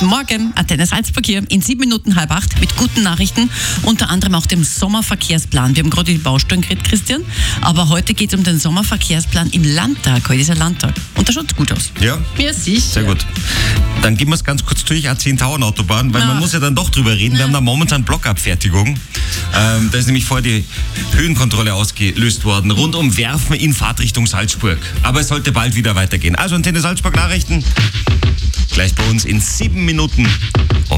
Guten Morgen, Antenne Salzburg hier in 7 Minuten 7:30 mit guten Nachrichten, unter anderem auch dem Sommerverkehrsplan. Wir haben gerade die Baustellen geredet, Christian, aber heute geht es um den Sommerverkehrsplan im Landtag. Heute ist ein Landtag und da schaut es gut aus. Ja? Ja, sicher. Sehr gut. Dann gehen wir es ganz kurz durch, A10-Tauern-Autobahn, weil man muss ja dann doch drüber reden. Wir haben da momentan Blockabfertigung. Da ist nämlich vorher die Höhenkontrolle ausgelöst worden, rund um Werfen in Fahrtrichtung Salzburg. Aber es sollte bald wieder weitergehen. Also Antenne Salzburg Nachrichten, gleich bei uns in 7 Minuten.